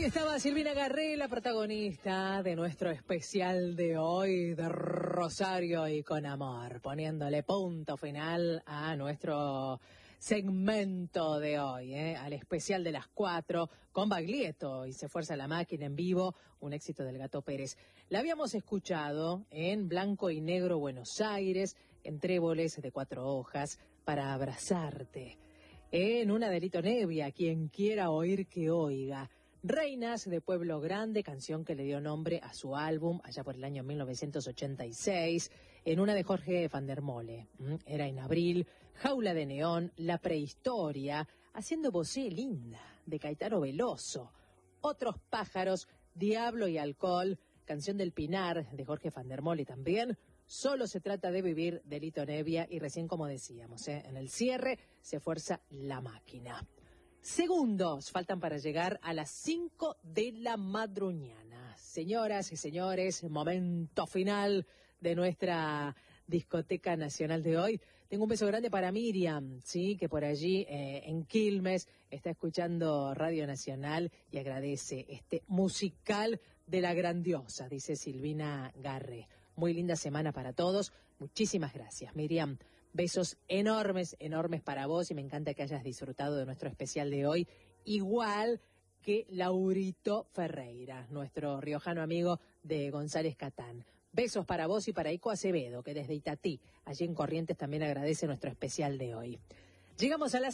Ahí estaba Silvina Garré, la protagonista de nuestro especial de hoy de Rosario y con amor, poniéndole punto final a nuestro segmento de hoy, al especial de las 4 con Baglietto y Se Fuerza la Máquina en vivo, un éxito del Gato Pérez. La habíamos escuchado en Blanco y Negro Buenos Aires, en Tréboles de 4 hojas, Para abrazarte, en Una de Lito Nebbia, Quien quiera oír que oiga. Reinas de Pueblo Grande, canción que le dio nombre a su álbum allá por el año 1986, en una de Jorge van der Mole, era en abril, Jaula de Neón, La Prehistoria, Haciendo Vosé Linda, de Caetano Veloso, Otros Pájaros, Diablo y Alcohol, canción del Pinar, de Jorge van der Mole también, Solo se trata de vivir, de Lito Nebbia, y recién como decíamos, en el cierre, Se Fuerza la Máquina. Segundos faltan para llegar a las 5 de la madruñana. Señoras y señores, momento final de nuestra discoteca nacional de hoy. Tengo un beso grande para Miriam, sí, que por allí en Quilmes está escuchando Radio Nacional y agradece este musical de la grandiosa, dice Silvina Garré. Muy linda semana para todos. Muchísimas gracias, Miriam. Besos enormes, enormes para vos y me encanta que hayas disfrutado de nuestro especial de hoy, igual que Laurito Ferreira, nuestro riojano amigo de González Catán. Besos para vos y para Ico Acevedo, que desde Itatí, allí en Corrientes, también agradece nuestro especial de hoy. Llegamos a las